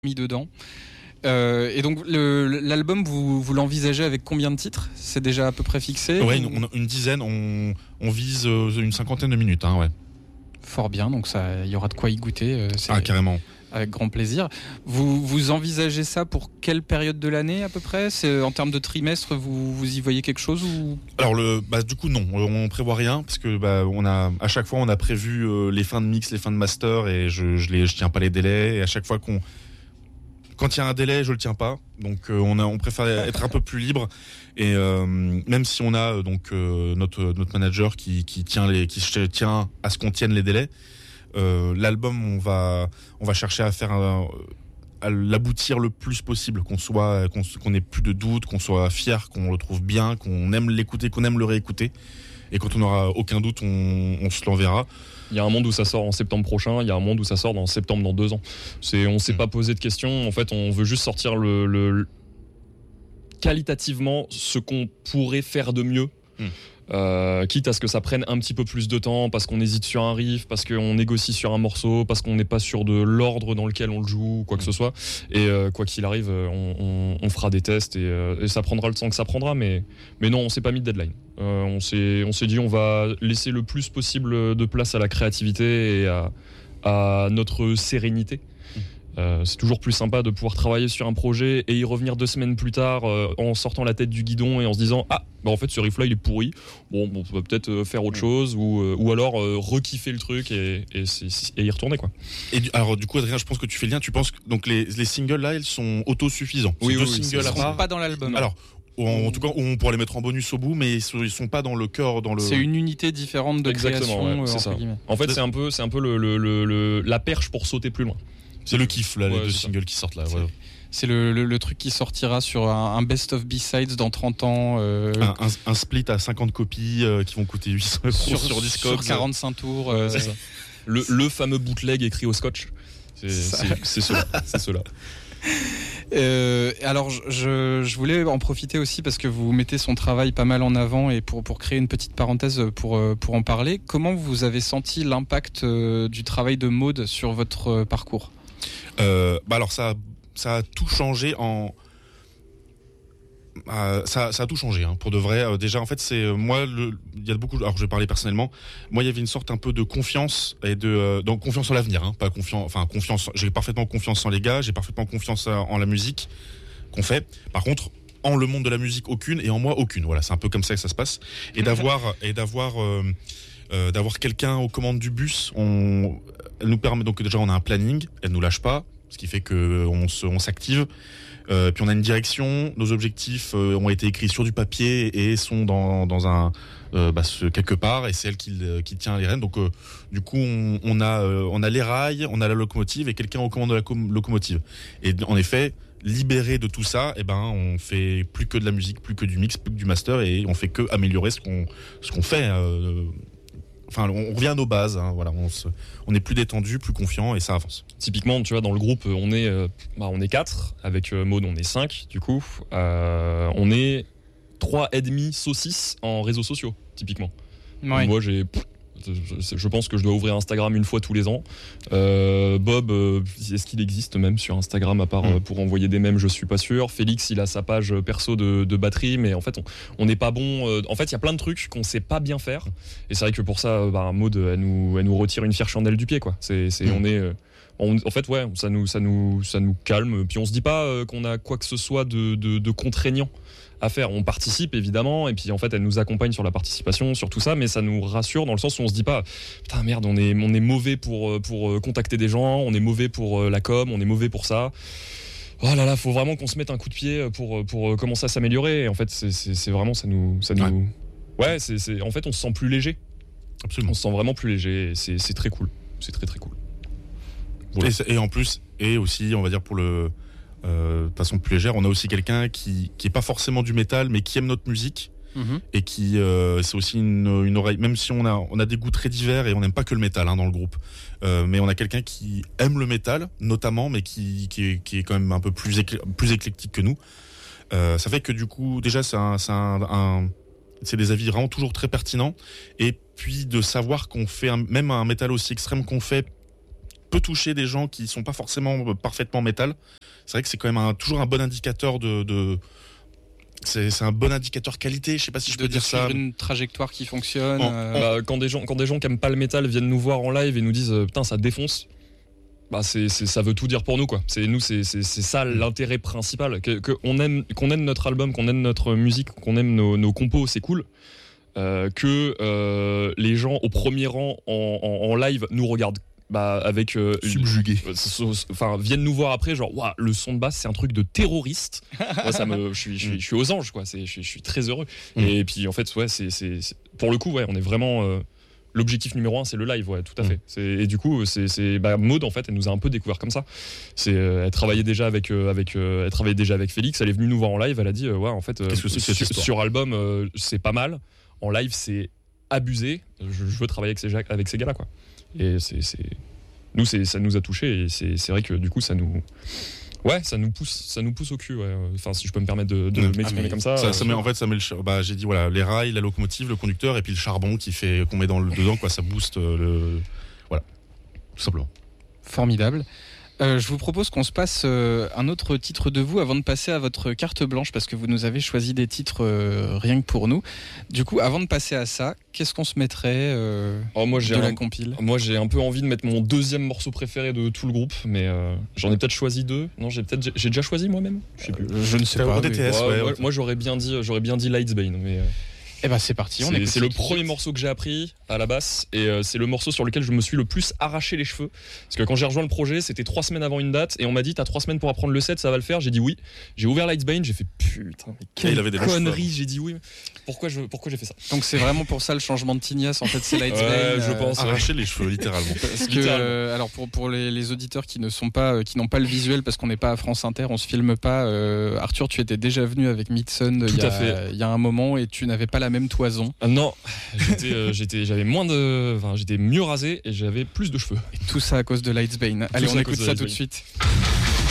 mis dedans. Et donc l'album, vous l'envisagez avec combien de titres ? C'est déjà à peu près fixé ? Ouais, on a une dizaine, on vise une cinquantaine de minutes, hein, ouais. Fort bien, donc il y aura de quoi y goûter. Carrément. Avec grand plaisir. Vous envisagez ça pour quelle période de l'année à peu près ? C'est en termes de trimestre, vous y voyez quelque chose ou... Alors du coup non, on prévoit rien parce que à chaque fois on a prévu les fins de mix, les fins de master et je tiens pas les délais et à chaque fois quand il y a un délai, je le tiens pas. Donc on préfère être un peu plus libre et même si on a notre manager qui tient à ce qu'on tienne les délais. L'album, on va chercher à faire à l'aboutir le plus possible, qu'on ait plus de doutes, qu'on soit fier, qu'on le trouve bien, qu'on aime l'écouter, qu'on aime le réécouter. Et quand on n'aura aucun doute, on se l'enverra. Il y a un monde où ça sort en septembre prochain, il y a un monde où ça sort dans septembre dans 2 ans. On s'est pas posé de questions. En fait, on veut juste sortir qualitativement ce qu'on pourrait faire de mieux. Quitte à ce que ça prenne un petit peu plus de temps parce qu'on hésite sur un riff, parce qu'on négocie sur un morceau, parce qu'on n'est pas sûr de l'ordre dans lequel on le joue, quoi que ce soit. Et quoi qu'il arrive, on fera des tests et ça prendra le temps que ça prendra. Mais non, on s'est pas mis de deadline. On s'est dit on va laisser le plus possible de place à la créativité et à notre sérénité. C'est toujours plus sympa de pouvoir travailler sur un projet et y revenir 2 semaines plus tard en sortant la tête du guidon et en se disant en fait ce riff là il est pourri, on peut peut-être faire autre chose ou alors re-kiffer le truc et y retourner quoi. Et alors du coup Adrien, je pense que tu fais le lien, tu penses que donc les singles là ils sont autosuffisants. Oui, Singles à part, pas dans l'album. Alors en tout cas on pourrait les mettre en bonus au bout mais ils sont pas dans le cœur C'est une unité différente de création. C'est ça. En fait c'est un peu la perche pour sauter plus loin. C'est le kiff là, les 2 singles qui sortent là. C'est le truc qui sortira sur un best of B-sides dans 30 ans. Un split à 50 copies qui vont coûter 800 € sur Discogs. Sur 45 tours. C'est ça. Le fameux bootleg écrit au scotch. C'est cela. Alors je voulais en profiter aussi parce que vous mettez son travail pas mal en avant et pour créer une petite parenthèse pour en parler. Comment vous avez senti l'impact du travail de Maud sur votre parcours ? Alors ça a tout changé ça a tout changé pour de vrai. Déjà en fait c'est moi il y a beaucoup, alors je vais parler personnellement, moi il y avait une sorte un peu de confiance et donc confiance en l'avenir, pas confiance, j'ai parfaitement confiance en les gars, j'ai parfaitement confiance en la musique qu'on fait. Par contre en le monde de la musique aucune et en moi aucune. Voilà, c'est un peu comme ça que ça se passe et d'avoir quelqu'un aux commandes du bus, elle nous permet donc déjà on a un planning, elle nous lâche pas, ce qui fait que on s'active. Puis on a une direction, nos objectifs ont été écrits sur du papier et sont dans un quelque part et c'est elle qui tient les rênes. Donc du coup on a les rails, on a la locomotive et quelqu'un aux commandes de la locomotive. Et en effet, libéré de tout ça, on fait plus que de la musique, plus que du mix, plus que du master et on fait que améliorer ce qu'on fait. On revient à nos bases, voilà, on est plus détendu, plus confiant et ça avance. Typiquement, tu vois, dans le groupe, on est 4, avec Maud, on est 5, du coup. On est 3,5 saucisses en réseaux sociaux, typiquement. Ouais. Moi, je pense que je dois ouvrir Instagram une fois tous les ans. Bob, est-ce qu'il existe même sur Instagram à part pour envoyer des mèmes, je suis pas sûr. Félix, il a sa page perso de batterie, mais en fait on n'est pas bon. En fait, il y a plein de trucs qu'on sait pas bien faire. Et c'est vrai que pour ça, Maud, elle nous retire une fière chandelle du pied, quoi. En fait, ouais, ça nous calme. Puis on se dit pas qu'on a quoi que ce soit de contraignant à faire. On participe évidemment et puis en fait elle nous accompagne sur la participation, sur tout ça, mais ça nous rassure dans le sens où on se dit pas putain merde, on est mauvais pour contacter des gens, on est mauvais pour la com, on est mauvais pour ça. Oh là là, faut vraiment qu'on se mette un coup de pied pour commencer à s'améliorer. Et en fait c'est vraiment ça nous ouais, c'est en fait on se sent plus léger. Absolument. On se sent vraiment plus léger et c'est très cool. C'est très très cool. Voilà. Et en plus et aussi on va dire pour de façon plus légère, on a aussi quelqu'un qui est pas forcément du métal mais qui aime notre musique et qui c'est aussi une oreille, même si on a des goûts très divers et on n'aime pas que le métal dans le groupe, mais on a quelqu'un qui aime le métal notamment mais qui est quand même un peu plus éclectique que nous. Ça fait que du coup déjà c'est des avis vraiment toujours très pertinents et puis de savoir qu'on fait même un métal aussi extrême qu'on fait peut toucher des gens qui sont pas forcément parfaitement métal. C'est vrai que c'est quand même toujours un bon indicateur c'est un bon indicateur qualité, je sais pas si je peux dire ça. Une trajectoire qui fonctionne. Quand des gens qui aiment pas le métal viennent nous voir en live et nous disent putain ça défonce, bah ça veut tout dire pour nous quoi. C'est ça l'intérêt principal, qu'on aime notre album, qu'on aime notre musique, qu'on aime nos compos, c'est cool. Que les gens au premier rang en live nous regardent avec subjugué, enfin viennent nous voir après genre waouh, le son de basse c'est un truc de terroriste. Moi je suis aux anges quoi, je suis très heureux. Et puis en fait ouais c'est pour le coup ouais on est vraiment l'objectif numéro 1 c'est le live, ouais, tout à fait. Et du coup Maud en fait elle nous a un peu découvert comme ça. Elle travaillait déjà avec Félix, elle est venue nous voir en live, elle a dit ouais en fait qu'est-ce que c'est que cette sur album c'est pas mal, en live c'est abusé, je veux travailler avec ces gars-là quoi. Et ça nous a touché et c'est vrai que du coup ça nous pousse au cul, ouais. Enfin si je peux me permettre de m'exprimer comme ça. Ça met j'ai dit voilà les rails, la locomotive, le conducteur et puis le charbon qu'on met dedans quoi, ça booste voilà tout simplement. Formidable. Je vous propose qu'on se passe un autre titre de vous avant de passer à votre carte blanche parce que vous nous avez choisi des titres rien que pour nous. Du coup, avant de passer à ça, qu'est-ce qu'on se mettrait la compile ? Moi, j'ai un peu envie de mettre mon deuxième morceau préféré de tout le groupe, mais j'en ai peut-être choisi 2. Non, j'ai déjà choisi moi-même. Je sais plus. Je ne sais pas. Moi, j'aurais bien dit Lightsbane, mais. Eh ben c'est parti, c'est le premier morceau que j'ai appris à la basse et c'est le morceau sur lequel je me suis le plus arraché les cheveux parce que quand j'ai rejoint le projet c'était 3 semaines avant une date et on m'a dit t'as 3 semaines pour apprendre le set, ça va le faire, j'ai dit oui, j'ai ouvert Lightsbane, j'ai fait putain mais quelle connerie, j'ai dit oui, pourquoi j'ai fait ça. Donc c'est vraiment pour ça le changement de Tignasse en fait, c'est Lightsbane. Ouais, je pense arracher les cheveux littéralement. Parce que alors pour les auditeurs qui n'ont pas le visuel parce qu'on n'est pas à France Inter, on se filme pas, Arthur tu étais déjà venu avec Midson il y a un moment et tu n'avais pas la même toison. Non, j'étais mieux rasé et j'avais plus de cheveux. Et tout ça à cause de Lightsbane. Allez, on écoute ça tout de suite.